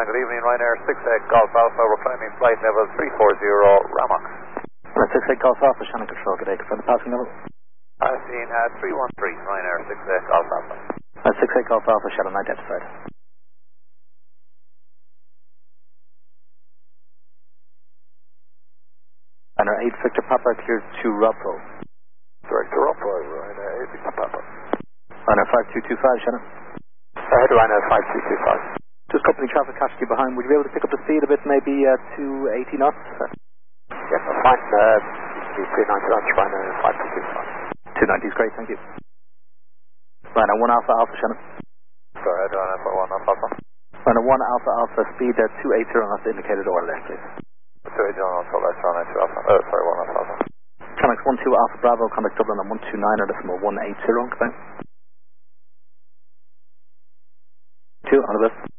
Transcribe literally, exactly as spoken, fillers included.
Shannon, good evening, Ryanair six eight Golf Alpha, we're climbing flight level three four zero, Ramox. six eight Golf Alpha, Shannon Control, good day, confirm the passing level. I've seen uh, three one three, Ryanair six eight Golf Alpha. Uh, six eight Golf Alpha, Shannon identified. Ryanair eight Victor Papa, cleared to Ruffle. Director Ruffle, Ryanair eight Victor Papa. Ryanair five two two five, Shannon. Ahead to Ryanair five two two five. Just company traffic catching you behind. Would you be able to pick up the speed a bit, maybe uh, two eighty knots? Yes, that's fine. Uh, three ninety knots, Ryanair five two two five. two ninety is great, thank you. Ryanair one Alpha Alpha, Shannon. Go ahead, Ryanair one Alpha Alpha. Ryanair one Alpha Alpha, speed uh, two eighty knots indicated order left, please. two eighty knots, left, Ryanair two Alpha. Uh, sorry, one Alpha Alpha. Connex one two Alpha Bravo, contact Dublin on one two nine or decimal one eight zero, okay? two on the list.